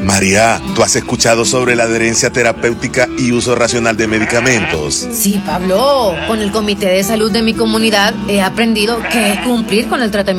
María, ¿tú has escuchado sobre la adherencia terapéutica y uso racional de medicamentos? Sí, Pablo, con el Comité de Salud de mi comunidad he aprendido que cumplir con el tratamiento